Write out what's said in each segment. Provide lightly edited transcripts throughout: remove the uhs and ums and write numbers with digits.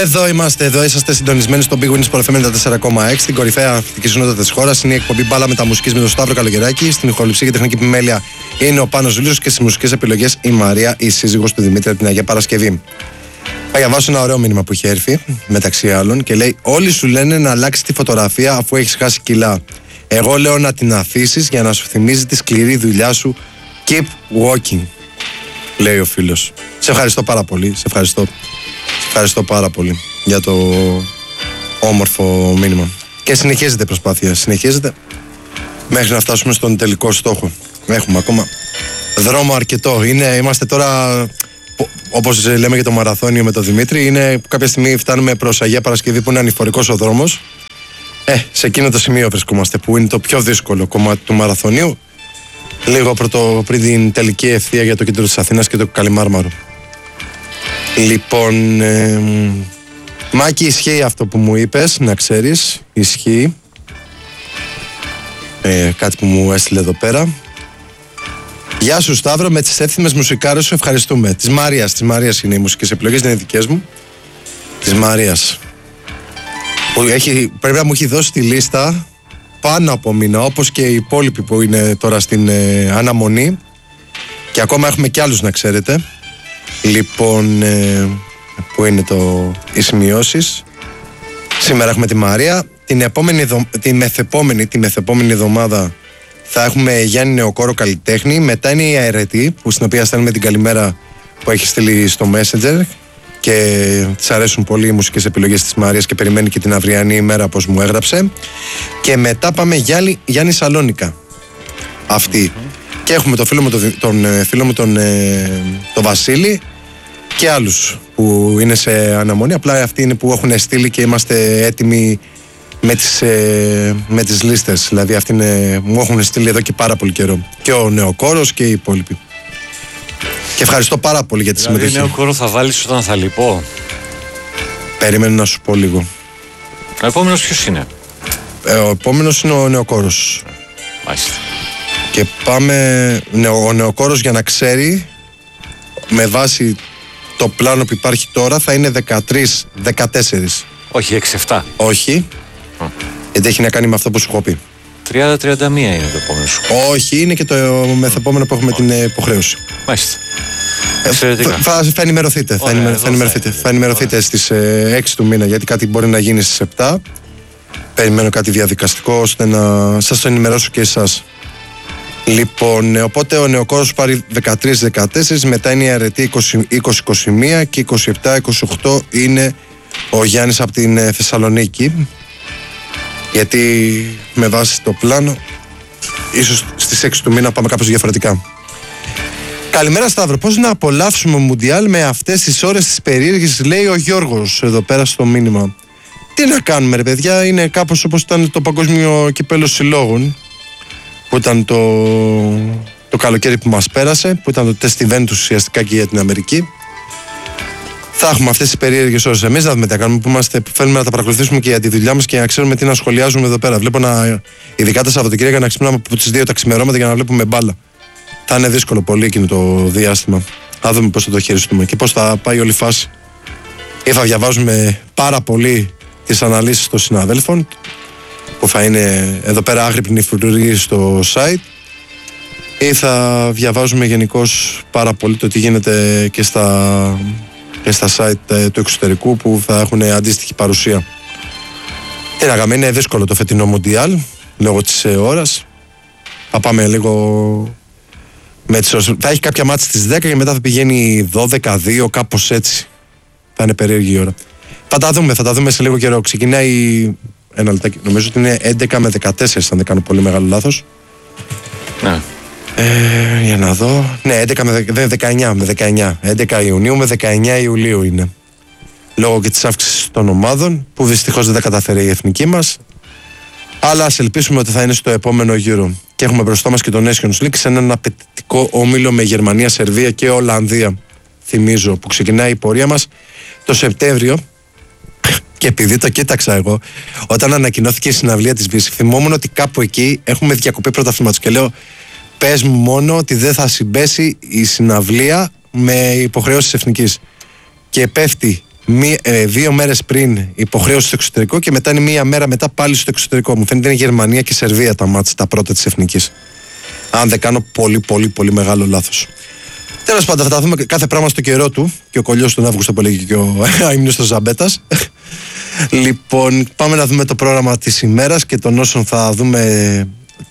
Εδώ είμαστε, εδώ είσαστε συντονισμένοι στο Big Win Sport FM 94,6, την κορυφαία αθλητική συνότητα της χώρας. Είναι η εκπομπή Μπάλα με τα μουσικής με τον Σταύρο Καλογεράκη. Στην ηχοληψία και τεχνική επιμέλεια είναι ο Πάνος Ζουλίος και στις μουσικές επιλογές η Μαρία, η σύζυγος του Δημήτρη από την Αγία Παρασκευή. Θα διαβάσω ένα ωραίο μήνυμα που είχε έρθει, μεταξύ άλλων, και λέει: όλοι σου λένε να αλλάξει τη φωτογραφία αφού έχεις χάσει κιλά. Εγώ λέω να την αφήσεις για να σου θυμίζει τη σκληρή δουλειά σου. Keep walking, λέει ο φίλος. Σε ευχαριστώ πάρα πολύ. Σε ευχαριστώ πάρα πολύ για το όμορφο μήνυμα. Και συνεχίζεται η προσπάθεια. Συνεχίζεται μέχρι να φτάσουμε στον τελικό στόχο. Έχουμε ακόμα δρόμο αρκετό. Είμαστε τώρα, όπως λέμε για το μαραθώνιο με τον Δημήτρη, είναι κάποια στιγμή φτάνουμε προς Αγία Παρασκευή που είναι ανηφορικός ο δρόμος. Σε εκείνο το σημείο βρισκόμαστε που είναι το πιο δύσκολο κομμάτι του μαραθωνίου. Λίγο πριν την τελική ευθεία για το κέντρο της Αθήνας και το Καλιμάρμαρο. Λοιπόν, Μάκη, ισχύει αυτό που μου είπες, να ξέρεις, ισχύει. Κάτι που μου έστειλε εδώ πέρα. Γεια σου Σταύρο, με τις έθιμες μουσικάρες σου ευχαριστούμε. Της Μαρίας είναι οι μουσικές επιλογές, δεν είναι δικές μου. Της Μαρίας. Πρέπει να μου έχει δώσει τη λίστα πάνω από μήνα, όπως και οι υπόλοιποι που είναι τώρα στην αναμονή. Και ακόμα έχουμε κι άλλους, να ξέρετε. Λοιπόν, που είναι οι σημειώσεις. Σήμερα έχουμε τη Μαρία. Τη μεθεπόμενη εβδομάδα θα έχουμε Γιάννη Νεοκόρο καλλιτέχνη. Μετά είναι η Αερετή, στην οποία στέλνουμε την καλημέρα που έχει στείλει στο Messenger. Και της αρέσουν πολύ οι μουσικές επιλογές της Μαρίας και περιμένει και την αυριανή ημέρα, όπως μου έγραψε. Και μετά πάμε Γιάννη Σαλόνικα. Αυτή. Και έχουμε τον φίλο μου τον Βασίλη και άλλους που είναι σε αναμονή. Απλά αυτοί είναι που έχουν στείλει και είμαστε έτοιμοι με τις λίστες. Δηλαδή αυτοί μου έχουν στείλει εδώ και πάρα πολύ καιρό. Και ο Νεοκόρος και οι υπόλοιποι. Και ευχαριστώ πάρα πολύ για τη συμμετοχή. Δηλαδή Νεοκόρο θα βάλεις όταν θα λείπω? Περίμενε να σου πω λίγο. Ο επόμενος ποιος είναι? Ο επόμενος είναι ο Νεοκόρος. Μάλιστα. Και πάμε, ο Νεοκόρος, για να ξέρει, με βάση το πλάνο που υπάρχει τώρα, θα είναι 13-14. Όχι, 6-7. Όχι, γιατί έχει να κάνει με αυτό που σου έχω πει. 30-31 είναι το επόμενο σου. Όχι, είναι και το μεθεπόμενο που έχουμε την υποχρέωση. Μάλιστα. Θα ενημερωθείτε. Θα ενημερωθείτε στις 6 του μήνα, γιατί κάτι μπορεί να γίνει στις 7. Περιμένω κάτι διαδικαστικό ώστε να σας το ενημερώσω και εσάς. Λοιπόν, οπότε ο Νεοκόρος πάρει 13-14, μετά είναι η Αρετή 20-21 και 27-28 είναι ο Γιάννης από την Θεσσαλονίκη. Γιατί με βάση το πλάνο ίσως στις 6 του μήνα πάμε κάπως διαφορετικά. Καλημέρα Σταύρο, πώς να απολαύσουμε Μουντιάλ με αυτές τις ώρες τις περίεργες, λέει ο Γιώργος εδώ πέρα στο μήνυμα. Τι να κάνουμε ρε παιδιά, είναι κάπως όπως ήταν το Παγκόσμιο Κυπέλλο Συλλόγων, που ήταν το καλοκαίρι που μας πέρασε, που ήταν το test event ουσιαστικά και για την Αμερική. Θα έχουμε αυτές τις περίεργες ώρες. Εμείς να δούμε τι κάνουμε, που θέλουμε να τα παρακολουθήσουμε και για τη δουλειά μας και να ξέρουμε τι να σχολιάζουμε εδώ πέρα. Βλέπω ειδικά τα Σαββατοκύριακα, να ξυπνάμε από τις 2 τα ξημερώματα για να βλέπουμε μπάλα. Θα είναι δύσκολο πολύ εκείνο το διάστημα. Θα δούμε πώς θα το χειριστούμε και πώς θα πάει όλη η φάση. Ή θα διαβάζουμε πάρα πολύ τις αναλύσεις των συναδέλφων, που θα είναι εδώ πέρα άγρυπνη φρουρή στο site, ή θα διαβάζουμε γενικώς πάρα πολύ το τι γίνεται και στα site του εξωτερικού, που θα έχουν αντίστοιχη παρουσία. Τι να κάνουμε, είναι δύσκολο το φετινό Μουντιάλ λόγω της ώρας. Θα πάμε λίγο με τις ώρες. Θα έχει κάποια μάτς στις 10 και μετά θα πηγαίνει 12-2, κάπως έτσι. Θα είναι περίεργη η ώρα. Θα τα δούμε σε λίγο καιρό. Ξεκινάει ένα λεπτάκι. Νομίζω ότι είναι 11 με 14, αν δεν κάνω πολύ μεγάλο λάθος. Ναι. Για να δω. Ναι, 11 με 19. 11 Ιουνίου με 19 Ιουλίου είναι. Λόγω και της αύξησης των ομάδων, που δυστυχώς δεν τα καταφέρει η εθνική μας. Αλλά ας ελπίσουμε ότι θα είναι στο επόμενο γύρο. Και έχουμε μπροστά μας και το Nations League σε έναν απαιτητικό όμιλο με Γερμανία, Σερβία και Ολλανδία. Θυμίζω, που ξεκινάει η πορεία μας το Σεπτέμβριο. Και επειδή το κοίταξα εγώ, όταν ανακοινώθηκε η συναυλία της Βύση, θυμόμουν ότι κάπου εκεί έχουμε διακοπή πρωταθλήματος. Και λέω, πες μου μόνο ότι δεν θα συμπέσει η συναυλία με υποχρεώσεις εθνικής. Και πέφτει 2 μέρες πριν υποχρέωση στο εξωτερικό και μετά είναι 1 μέρα μετά πάλι στο εξωτερικό. Μου φαίνεται είναι Γερμανία και Σερβία τα μάτς, τα πρώτα της Εθνικής. Αν δεν κάνω πολύ μεγάλο λάθος. Τέλος πάντων, θα τα δούμε κάθε πράγμα στο καιρό του. Και ο κολλιός τον Αύγουστο που έλεγε και ο ύμνος του Ζαμπέτας. Λοιπόν, πάμε να δούμε το πρόγραμμα της ημέρας και των όσων θα δούμε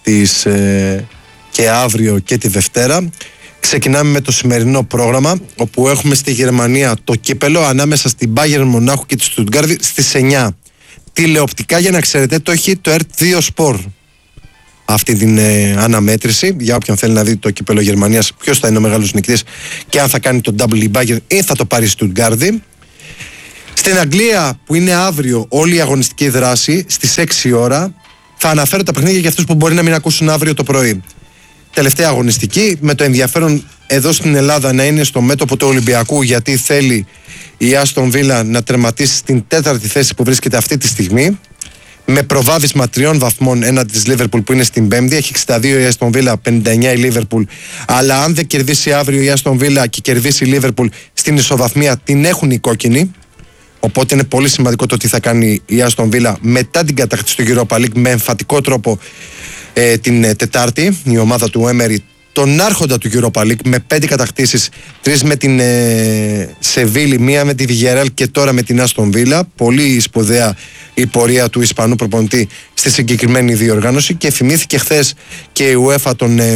και αύριο και τη Δευτέρα. Ξεκινάμε με το σημερινό πρόγραμμα, όπου έχουμε στη Γερμανία το κύπελο ανάμεσα στην Bayern Μονάχου και τη Στουτγκάρδη στις 9. Τηλεοπτικά, για να ξέρετε, το έχει το RT2 Sport αυτή την αναμέτρηση. Για όποιον θέλει να δει το κύπελο Γερμανίας, ποιος θα είναι ο μεγάλος νικητής και αν θα κάνει το double Bayern ή θα το πάρει η Στουτγκάρδη. Στην Αγγλία, που είναι αύριο όλη η αγωνιστική δράση, στις 6 ώρα, θα αναφέρω τα παιχνίδια για αυτούς που μπορεί να μην ακούσουν αύριο το πρωί. Τελευταία αγωνιστική, με το ενδιαφέρον εδώ στην Ελλάδα να είναι στο μέτωπο του Ολυμπιακού, γιατί θέλει η Άστον Βίλα να τερματίσει στην 4η θέση που βρίσκεται αυτή τη στιγμή, με προβάδισμα 3 βαθμών έναντι της Λίβερπουλ που είναι στην 5η. Έχει 62 η Άστον Βίλα, 59 η Λίβερπουλ. Αλλά αν δεν κερδίσει αύριο η Άστον Βίλα και κερδίσει η Λίβερπουλ στην ισοβαθμία, την έχουν οι κόκκινοι. Οπότε είναι πολύ σημαντικό το τι θα κάνει η Άστον Βίλα μετά την κατάκτηση του Europa League με εμφατικό τρόπο την Τετάρτη. Η ομάδα του Έμερι, τον άρχοντα του Europa League, με 5 κατακτήσεις, 3 με την Σεβίλη, 1 με τη Villarreal και τώρα με την Άστον Βίλα. Πολύ σπουδαία η πορεία του Ισπανού προπονητή στη συγκεκριμένη διοργάνωση και θυμήθηκε χθες και η UEFA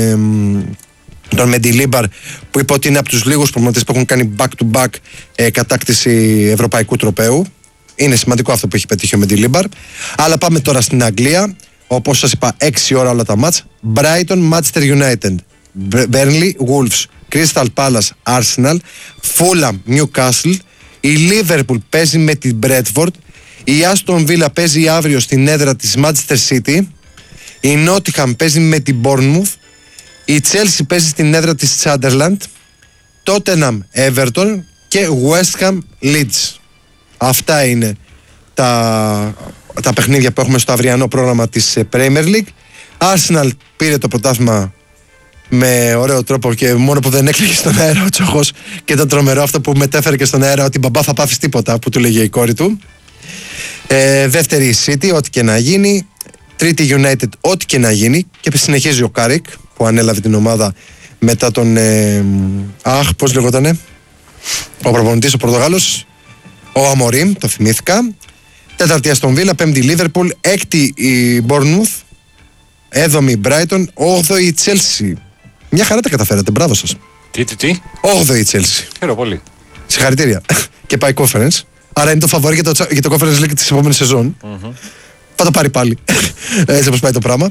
τον Μεντιλίμπαρ, που είπε ότι είναι από τους λίγους προπονητές που έχουν κάνει back-to-back κατάκτηση ευρωπαϊκού τροπαίου. Είναι σημαντικό αυτό που έχει πετύχει ο Μεντιλίμπαρ. Αλλά πάμε τώρα στην Αγγλία. Όπως σας είπα, 6 ώρα όλα τα μάτς. Brighton, Manchester United, Burnley, Wolves, Crystal Palace, Arsenal, Fulham, Newcastle. Η Liverpool παίζει με την Bradford. Η Aston Villa παίζει αύριο στην έδρα της Manchester City. Η Nottingham παίζει με την Bournemouth. Η Chelsea παίζει στην έδρα της Sunderland. Tottenham, Everton και West Ham, Leeds. Αυτά είναι τα παιχνίδια που έχουμε στο αυριανό πρόγραμμα της Premier League. Arsenal πήρε το πρωτάθλημα με ωραίο τρόπο και μόνο που δεν έκλαιγε στον αέρα ο Τσοχός, και ήταν τρομερό αυτό που μετέφερε και στον αέρα, ότι μπαμπά θα πάθεις τίποτα, που του λέγε η κόρη του. Δεύτερη η City, ό,τι και να γίνει. Τρίτη United, ό,τι και να γίνει. Και συνεχίζει ο Κάρικ που ανέλαβε την ομάδα μετά τον πώς λεγότανε ο προπονητής ο Πορτογάλος, ο Αμορίμ, το θυμήθηκα. Τέταρτη Αστον Βίλα, πέμπτη Λίβερπουλ, έκτη η Μπόρνμουθ, έβδομη η Μπράιτον, όγδοη η Τσέλσι. Μια χαρά τα καταφέρατε, μπράβο σας. Τι. Όγδοη η Τσέλσι. Χαίρομαι πολύ. Συγχαρητήρια. Και πάει conference. Άρα είναι το φαβόρι για το conference league της επόμενης σεζόν. Θα το πάρει πάλι. Έτσι όπως πάει το πράγμα.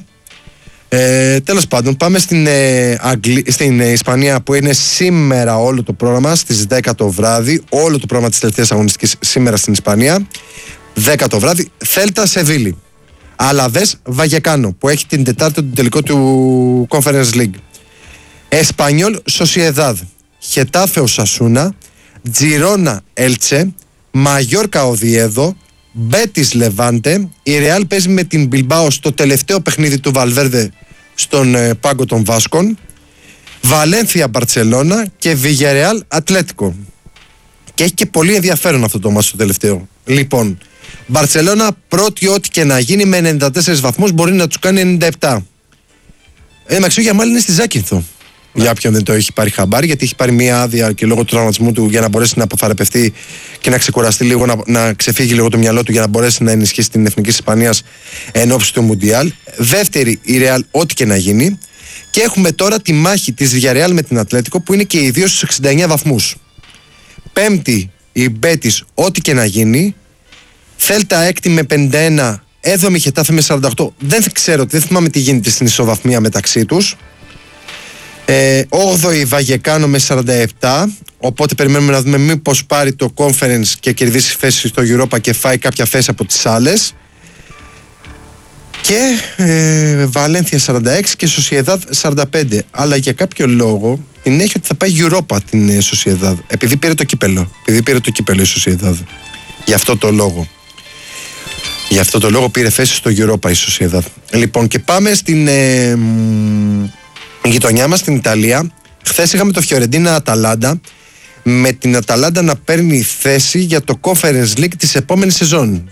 Τέλος πάντων, πάμε στην Ισπανία, που είναι σήμερα όλο το πρόγραμμα στις 10 το βράδυ. Όλο το πρόγραμμα της τελευταίας αγωνιστικής σήμερα στην Ισπανία. 10 το βράδυ, Θέλτα Σεβίλη. Αλαβές Βαγεκάνο, που έχει την Τετάρτη του τελικό του Conference League. Εσπανιόλ Σοσιεδάδ, Χετάφε Οσασούνα, Τζιρόνα Έλτσε, Μαγιόρκα Οβιέδο, Μπέτις Λεβάντε. Η Ρεάλ παίζει με την Μπιλμπάο στο τελευταίο παιχνίδι του Βαλβέρδε στον πάγκο των Βάσκων. Βαλένθια Μπαρτσελώνα και Villarreal Ατλέτικο. Και έχει και πολύ ενδιαφέρον αυτό το μάτσο το τελευταίο. Λοιπόν, Μπαρτσελώνα πρώτη, ό,τι και να γίνει, με 94 βαθμούς, μπορεί να τους κάνει 97. Μαξιού Γιαμάλ είναι στη Ζάκυνθο. Για όποιον δεν το έχει πάρει χαμπάρι, γιατί έχει πάρει μία άδεια και λόγω του τραυματισμού του για να μπορέσει να αποθαρρευτεί και να ξεκουραστεί λίγο, να ξεφύγει λίγο το μυαλό του για να μπορέσει να ενισχύσει την εθνική της Ισπανίας εν ώψη του Μουντιάλ. Δεύτερη η Ρεάλ, ό,τι και να γίνει. Και έχουμε τώρα τη μάχη της Villarreal με την Ατλέτικο, που είναι και οι δύο στους 69 βαθμούς. Πέμπτη η Μπέτις, ό,τι και να γίνει. Θέλτα έκτη με 51, έβδομη Χετάφε με 48. Δεν ξέρω, δεν θυμάμαι τι γίνεται στην ισοβαθμία μεταξύ τους. 8η Βαγεκάνο με 47. Οπότε περιμένουμε να δούμε μήπως πάρει το conference και κερδίσει θέση στο Europa και φάει κάποια θέση από τις άλλες. Και Βαλένθια 46 και Σοσιεδάδ 45. Αλλά για κάποιο λόγο την έχει ότι θα πάει Europa την Σοσιεδάδ, επειδή πήρε το κύπελο. Η Σοσιεδάδ. Γι' αυτό το λόγο πήρε θέση στο Europa η Σοσιεδάδ. Λοιπόν, και πάμε στην γειτονιά μας, στην Ιταλία. Χθες είχαμε το Φιωρεντίνα Αταλάντα με την Αταλάντα να παίρνει θέση για το Conference League της επόμενης σεζόν.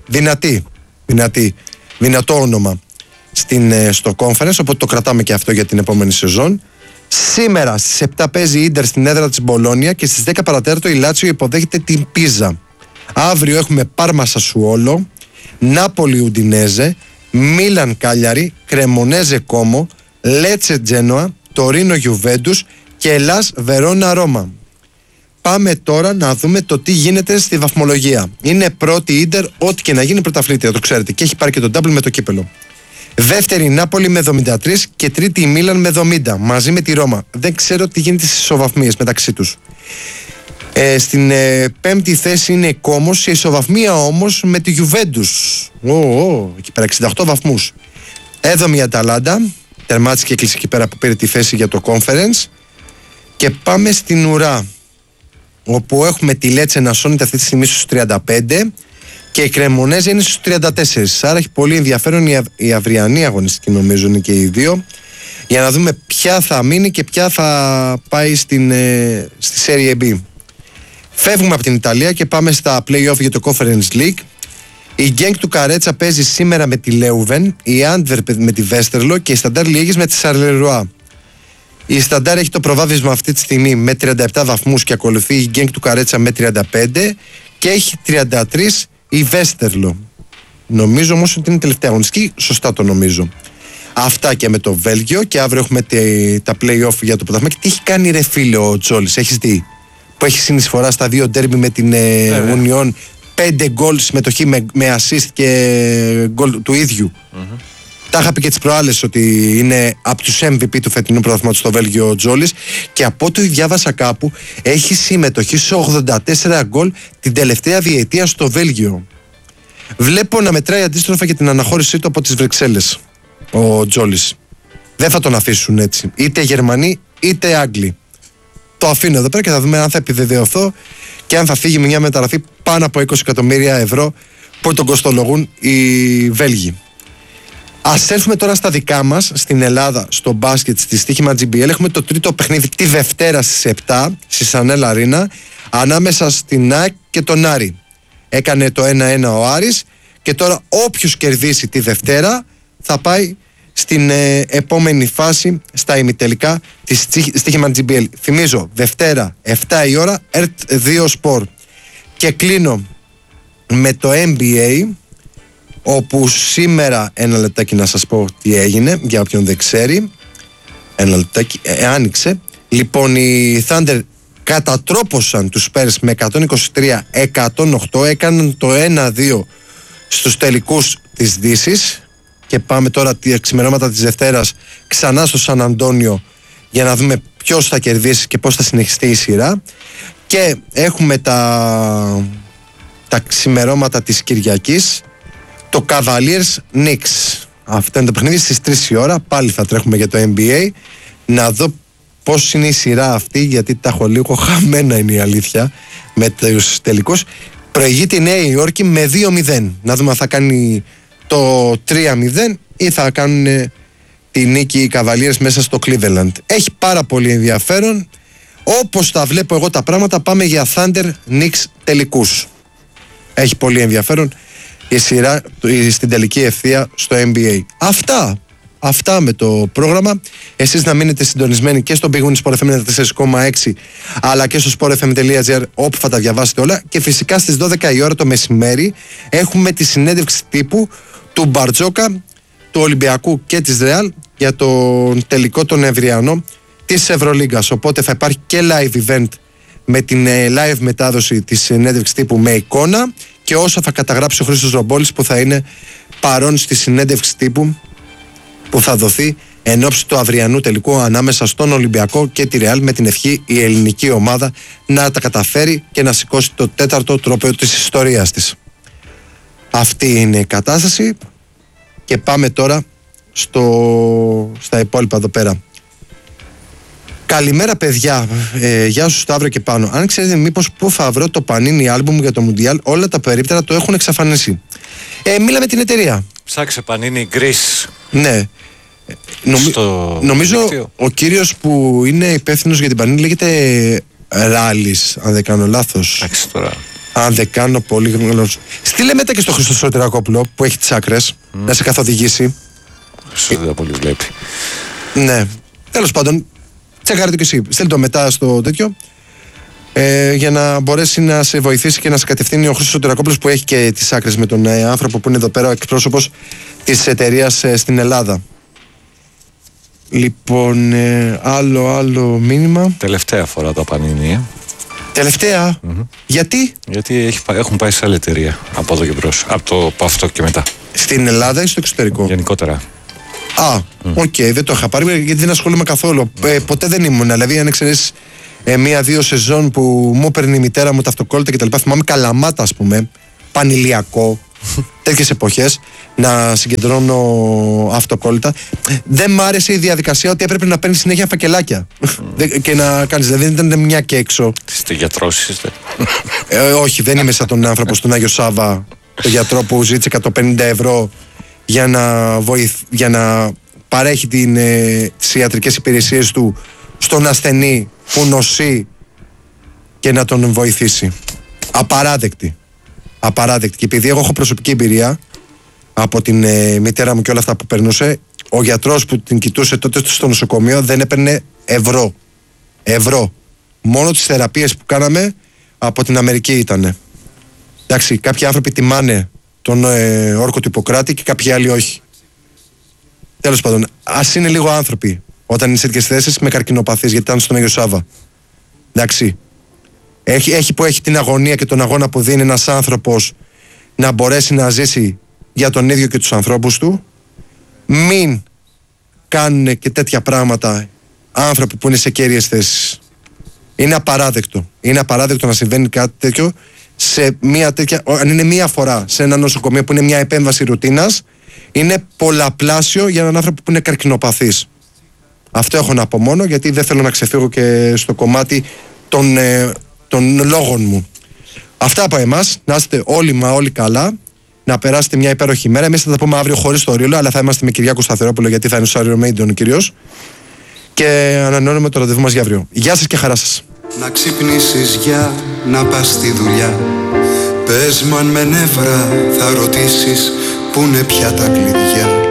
Δυνατό όνομα στο Conference, οπότε το κρατάμε και αυτό για την επόμενη σεζόν. Σήμερα στις 7 παίζει η Ίντερ στην έδρα της Μπολόνια και στις 10 παρατέταρτο η Λάτσιο υποδέχεται την Πίζα. Αύριο έχουμε Πάρμα Σασουόλο, Νάπολη Ουντινέζε, Μίλαν Κάλιαρη, Κρεμονέζε Κόμο, Λέτσε Τζένοα, Τορίνο Γιουβέντους και Ελλάς Βερόνα Ρώμα. Πάμε τώρα να δούμε το τι γίνεται στη βαθμολογία. Είναι πρώτη η Ίντερ, ό,τι και να γίνει πρωταθλήτρια, το ξέρετε, και έχει πάρει και τον double με το κύπελο. Δεύτερη η Νάπολη με 73 και τρίτη η Μίλαν με 70, μαζί με τη Ρώμα. Δεν ξέρω τι γίνεται στις ισοβαθμίες μεταξύ τους. Στην πέμπτη θέση είναι η Κόμο, σε ισοβαθμία όμως με τη Γιουβέντους. Εκεί πέρα 68 βαθμούς. Έβδομη η Αταλάντα, τερμάτισε και έκλεισε εκεί πέρα που πήρε τη θέση για το Conference. Και πάμε στην ουρά, όπου έχουμε τη Λέτσε να σώνεται αυτή τη στιγμή στους 35 και η Κρεμονέζα είναι στους 34. Άρα έχει πολύ ενδιαφέρον η αυριανή αγωνιστική, νομίζω είναι και οι δύο, για να δούμε ποια θα μείνει και ποια θα πάει στη Serie B. Φεύγουμε από την Ιταλία και πάμε στα play-off για το Conference League. Η Γκένκ του Καρέτσα παίζει σήμερα με τη Λέουβεν, η Άντβερπ με τη Βέστερλο και η Σταντάρ Λιέγης με τη Σαρλερουά. Η Σταντάρ έχει το προβάδισμα αυτή τη στιγμή με 37 βαθμούς και ακολουθεί η Γκένκ του Καρέτσα με 35 και έχει 33 η Βέστερλο. Νομίζω όμως ότι είναι τελευταία αγωνιστική, σωστά το νομίζω. Αυτά και με το Βέλγιο, και αύριο έχουμε τα play-off για το πρωτάθλημα. Και τι έχει κάνει ρε φίλε ο Τζόλης, έχεις δει, που έχει συνεισφορά στα δύο ντέρμπι με την Union, 5 γκολ συμμετοχή με assist και γκολ του ίδιου. Τα είχα πει και τις προάλλες ότι είναι από τους MVP του φετινού πρωταθλήματος στο Βέλγιο ο Τζόλης, και από ό,τι διάβασα κάπου έχει συμμετοχή σε 84 γκολ την τελευταία διετία στο Βέλγιο. Βλέπω να μετράει αντίστροφα και την αναχώρησή του από τις Βρυξέλλες ο Τζόλης. Δεν θα τον αφήσουν έτσι, είτε Γερμανοί είτε Άγγλοι. Το αφήνω εδώ πέρα και θα δούμε αν θα επιβεβαιωθώ και αν θα φύγει μια μεταγραφή πάνω από 20 εκατομμύρια ευρώ που τον κοστολογούν οι Βέλγοι. Ας έρθουμε τώρα στα δικά μας στην Ελλάδα, στο μπάσκετ, στη στοίχημα GBL. Έχουμε το τρίτο παιχνίδι τη Δευτέρα στις 7 στη Σανέλ Αρίνα, ανάμεσα στην ΑΕΚ και τον Άρη. Έκανε το 1-1 ο Άρης και τώρα όποιος κερδίσει τη Δευτέρα θα πάει στην επόμενη φάση στα ημιτελικά της στοίχημα GBL. Θυμίζω, Δευτέρα 7 η ώρα, ΕΡΤ 2 Σπορ. Και κλείνω με το NBA, όπου σήμερα, ένα λεπτάκι να σας πω τι έγινε για όποιον δεν ξέρει, ένα λεπτάκι, άνοιξε. Λοιπόν, οι Thunder κατατρόπωσαν τους Spurs με 123-108, έκαναν το 1-2 στους τελικούς της Δύσης. Και πάμε τώρα τα ξημερώματα της Δευτέρας ξανά στο Σαν Αντώνιο για να δούμε ποιος θα κερδίσει και πώς θα συνεχιστεί η σειρά. Και έχουμε τα ξημερώματα της Κυριακής, το Cavaliers Knicks. Αυτό είναι το παιχνίδι στις 3 η ώρα. Πάλι θα τρέχουμε για το NBA να δω πώς είναι η σειρά αυτή, γιατί τα έχω λίγο χαμένα, είναι η αλήθεια, με τους τελικούς. Προηγείται η Νέα Υόρκη με 2-0. Να δούμε αν θα κάνει το 3-0 ή θα κάνουν τη νίκη οι Cavaliers μέσα στο Cleveland. Έχει πάρα πολύ ενδιαφέρον. Όπως τα βλέπω εγώ τα πράγματα, πάμε για Thunder Knicks τελικούς. Έχει πολύ ενδιαφέρον η σειρά στην τελική ευθεία στο NBA. Αυτά με το πρόγραμμα. Εσείς να μείνετε συντονισμένοι και στο Big Win Sport FM 4,6 αλλά και στο sportfm.gr, όπου θα τα διαβάσετε όλα. Και φυσικά στις 12 η ώρα το μεσημέρι έχουμε τη συνέντευξη τύπου του Μπαρτζόκα, του Ολυμπιακού και της Ρεάλ για τον τελικό τον Ευριανό της Ευρωλίγκας. Οπότε θα υπάρχει και live event με την live μετάδοση της συνέντευξης τύπου με εικόνα, και όσα θα καταγράψει ο Χρήστος Ρομπόλης, που θα είναι παρόν στη συνέντευξη τύπου που θα δοθεί εν ώψη του αυριανού τελικού ανάμεσα στον Ολυμπιακό και τη Ρεάλ, με την ευχή η ελληνική ομάδα να τα καταφέρει και να σηκώσει το 4ο τρόπαιο της ιστορίας της. Αυτή είναι η κατάσταση και πάμε τώρα στα υπόλοιπα εδώ πέρα. Καλημέρα παιδιά, γεια σου Σταύρο και πάνω. Αν ξέρετε μήπως πού θα βρω το Πανίνι άλμπουμ για το Μουντιάλ, όλα τα περίπτερα το έχουν εξαφανίσει. Μίλα με την εταιρεία. Ψάξε Πανίνι Greece. Ναι. Νομίζω ο κύριος που είναι υπεύθυνος για την Πανίνι λέγεται Ράλης, αν δεν κάνω λάθος. Εντάξει τώρα. Αν δεν κάνω πολύ γνωστό. Στείλε μετά και στο Χρήστο Σωτηρακόπουλο που έχει τις άκρες να σε καθοδηγήσει. Δεν πολύ βλέπει. Ναι. Τέλος πάντων, τσεκάρε το κι εσύ. Στείλ το μετά στο τέτοιο. Για να μπορέσει να σε βοηθήσει και να σε κατευθύνει ο Χρήστος Σωτηρακόπουλος που έχει και τις άκρες με τον άνθρωπο που είναι εδώ πέρα ο εκπρόσωπος της εταιρείας στην Ελλάδα. Λοιπόν, άλλο μήνυμα. Τελευταία φορά το Πανίνι. Τελευταία. Γιατί? Γιατί έχουν πάει σε άλλη εταιρεία από εδώ και μπρος. Από αυτό και μετά. Στην Ελλάδα ή στο εξωτερικό? Γενικότερα. Οκ, δεν το είχα πάρει γιατί δεν ασχολούμαι καθόλου. Ποτέ δεν ήμουν. Δηλαδή, αν εξαιρέσεις μία-δύο σεζόν που μου έπαιρνε η μητέρα μου τα αυτοκόλλητα κτλ. Θυμάμαι Καλαμάτα, ας πούμε. Πανηλιακό. Τέτοιες εποχές να συγκεντρώνω αυτοκόλλητα. Δεν μ' άρεσε η διαδικασία ότι έπρεπε να παίρνει συνέχεια φακελάκια και να κάνεις. Δηλαδή δεν ήταν μια και έξω. Είστε γιατρός, είστε? Όχι, δεν είμαι σαν τον άνθρωπο στον Άγιο Σάβα, το γιατρό που ζήτησε 150 ευρώ για να παρέχει τις ιατρικές υπηρεσίες του στον ασθενή που νοσεί και να τον βοηθήσει. Απαράδεκτη. Και επειδή εγώ έχω προσωπική εμπειρία από την μητέρα μου και όλα αυτά που περνούσε, ο γιατρός που την κοιτούσε τότε στο νοσοκομείο δεν έπαιρνε ευρώ. Μόνο τις θεραπείες που κάναμε από την Αμερική ήτανε. Εντάξει, κάποιοι άνθρωποι τιμάνε τον όρκο του Ιπποκράτη και κάποιοι άλλοι όχι. Τέλος πάντων, ας είναι λίγο άνθρωποι όταν είναι σε τέτοιες θέσεις με καρκινοπαθείς, γιατί ήταν στον Άγιο Σάβα. Εντάξει. Έχει την αγωνία και τον αγώνα που δίνει ένας άνθρωπος να μπορέσει να ζήσει για τον ίδιο και τους ανθρώπους του. Μην κάνουν και τέτοια πράγματα άνθρωποι που είναι σε κέρυες θέσεις. Είναι απαράδεκτο. Είναι απαράδεκτο να συμβαίνει κάτι τέτοιο σε μια τέτοια. Αν είναι μία φορά σε ένα νοσοκομείο που είναι μια επέμβαση ρουτίνας, είναι πολλαπλάσιο για έναν άνθρωπο που είναι καρκινοπαθής. Αυτό έχω να πω μόνο, γιατί δεν θέλω να ξεφύγω και στο κομμάτι των λόγων μου. Αυτά από εμάς. Να είστε όλοι καλά. Να περάσετε μια υπέροχη μέρα. Εμείς θα τα πούμε αύριο χωρίς το Ρίλο, αλλά θα είμαστε με Κυριάκο Σταθερόπουλο, γιατί θα είναι στο Iron Maiden ο κύριος. Και ανανεώνουμε το ραντεβού μας για αύριο. Γεια σας και χαρά σας. Να ξυπνήσεις για να πας στη δουλειά. Πες μου αν με νεύρα θα ρωτήσεις πού είναι πια τα κλειδιά.